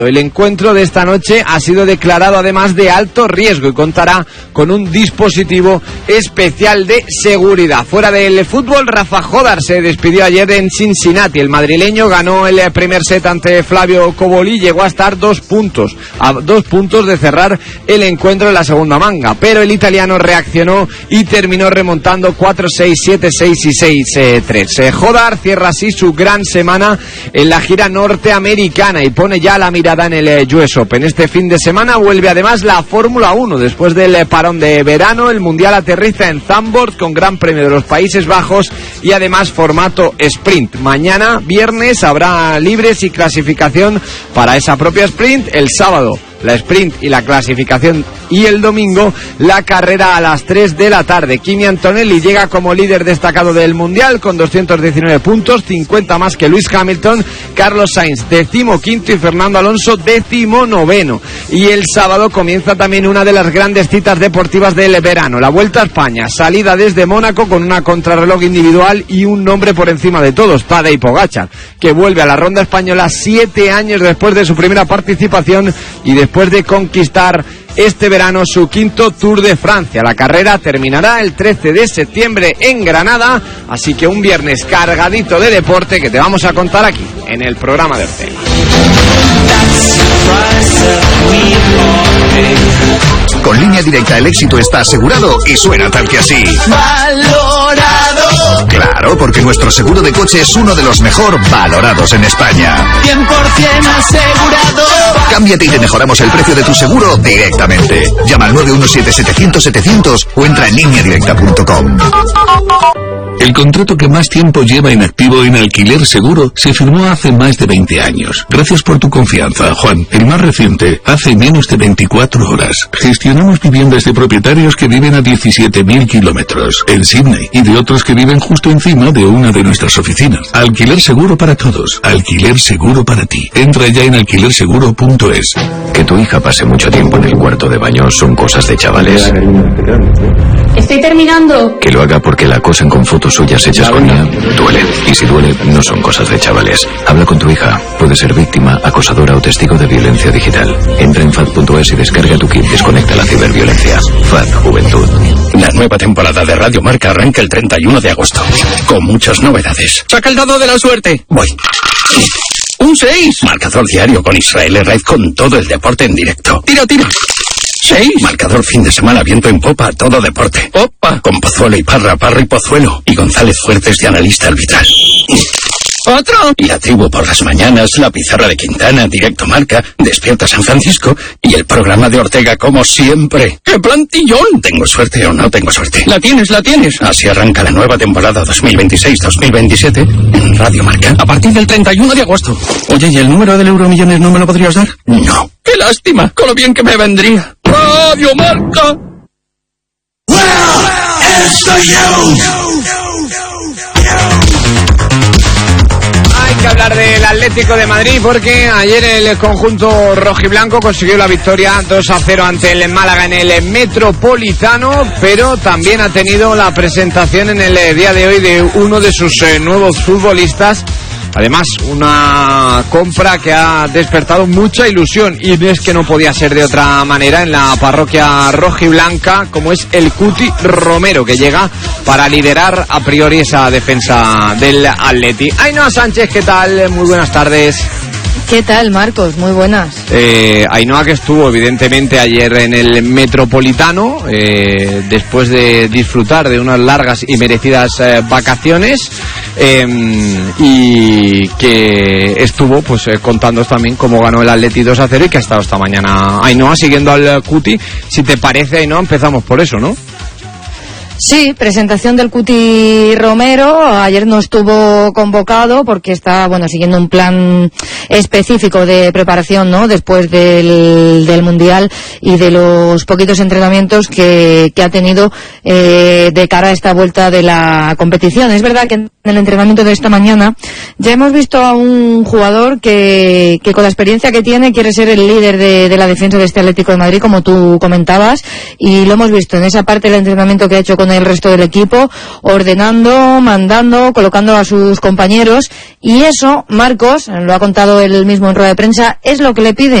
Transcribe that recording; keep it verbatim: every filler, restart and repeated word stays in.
El encuentro de esta noche ha sido declarado además de alto riesgo y contará con un dispositivo especial de seguridad. Fuera del fútbol, Rafa Jodar se despidió ayer en Cincinnati. El madrileño ganó el primer set ante Flavio Cobolli y llegó a estar dos puntos, a dos puntos de cerrar el encuentro en la segunda manga. Pero el italiano reaccionó y terminó remontando cuatro seis, siete seis y seis tres. Eh, Jodar cierra así su gran semana en la gira norteamericana y pone ya la mirada en el U S Open. Este fin de semana vuelve además la Fórmula uno. Después del parón de verano, el Mundial aterriza en Zandvoort con Gran Premio de los Países Bajos y además formato sprint. Mañana, viernes, habrá libres y clasificación para esa propia sprint. El sábado, la sprint y la clasificación, y el domingo la carrera a las tres de la tarde. Kimi Antonelli llega como líder destacado del Mundial con doscientos diecinueve puntos, cincuenta más que Lewis Hamilton. Carlos Sainz decimoquinto y Fernando Alonso decimonoveno. Y el sábado comienza también una de las grandes citas deportivas del verano, la Vuelta a España, salida desde Mónaco con una contrarreloj individual y un nombre por encima de todos, Tadej Pogačar, que vuelve a la ronda española siete años después de su primera participación y después de conquistar este verano su quinto Tour de Francia. La carrera terminará el trece de septiembre en Granada, así que un viernes cargadito de deporte que te vamos a contar aquí, en el programa de Ortega. Con Línea Directa el éxito está asegurado y suena tal que así. ¡Valorado! Claro, porque nuestro seguro de coche es uno de los mejor valorados en España. cien por ciento asegurado. Cámbiate y te mejoramos el precio de tu seguro directamente. Llama al nueve uno siete, setecientos, setecientos o entra en línea directa punto com. El contrato que más tiempo lleva en activo en Alquiler Seguro se firmó hace más de veinte años. Gracias por tu confianza, Juan. El más reciente, hace menos de veinticuatro horas. Gestionamos viviendas de propietarios que viven a diecisiete mil kilómetros en Sydney y de otros que viven justo encima de una de nuestras oficinas. Alquiler Seguro para todos. Alquiler Seguro para ti. Entra ya en alquiler seguro punto es. Que tu hija pase mucho tiempo en el cuarto de baño son cosas de chavales. Estoy terminando. Que lo haga porque la acosen con fotos suyas hechas con ella duele. Y si duele, no son cosas de chavales. Habla con tu hija. Puede ser víctima, acosadora o testigo de violencia digital. Entra en F A D punto es y descarga tu kit Desconecta la ciberviolencia. F A D Juventud. La nueva temporada de Radio Marca arranca el treinta y uno de agosto. Con muchas novedades. ¡Saca el dado de la suerte! Voy. ¡Un seis! Marcador diario con Israel Herraiz con todo el deporte en directo. ¡Tira, tira! ¿Seis? Marcador fin de semana, viento en popa, todo deporte. ¡Opa! Con Pozuelo y Parra, Parra y Pozuelo. Y González Fuertes de analista arbitral. ¿Otro? Y la tribu por las mañanas, la pizarra de Quintana, Directo Marca, Despierta San Francisco y el programa de Ortega como siempre. ¡Qué plantillón! ¿Tengo suerte o no tengo suerte? La tienes, la tienes. Así arranca la nueva temporada dos mil veintiséis dos mil veintisiete en Radio Marca. A partir del treinta y uno de agosto. Oye, ¿y el número del Euromillones no me lo podrías dar? No. ¡Qué lástima! Con lo bien que me vendría. Radio Marca. Hay que hablar del Atlético de Madrid porque ayer el conjunto rojiblanco consiguió la victoria dos a cero ante el Málaga en el Metropolitano, pero también ha tenido la presentación en el día de hoy de uno de sus eh, nuevos futbolistas. Además, una compra que ha despertado mucha ilusión y es que no podía ser de otra manera en la parroquia rojiblanca, como es el Cuti Romero, que llega para liderar a priori esa defensa del Atleti. Ainhoa Sánchez, ¿qué tal? Muy buenas tardes. ¿Qué tal, Marcos? Muy buenas. Eh, Ainhoa, que estuvo evidentemente ayer en el Metropolitano, eh, después de disfrutar de unas largas y merecidas eh, vacaciones, eh, y que estuvo pues eh, contándonos también cómo ganó el Atleti dos a cero y que ha estado esta mañana Ainhoa siguiendo al Cuti. Si te parece, Ainhoa, empezamos por eso, ¿no? Sí, presentación del Cuti Romero. Ayer no estuvo convocado porque está, bueno, siguiendo un plan específico de preparación, ¿no? Después del, del Mundial y de los poquitos entrenamientos que, que ha tenido eh, de cara a esta vuelta de la competición. Es verdad que En el entrenamiento de esta mañana ya hemos visto a un jugador que, que con la experiencia que tiene quiere ser el líder de, de la defensa de este Atlético de Madrid, como tú comentabas, y lo hemos visto en esa parte del entrenamiento que ha hecho con el resto del equipo, ordenando, mandando, colocando a sus compañeros, y eso, Marcos, lo ha contado él mismo en rueda de prensa, es lo que le pide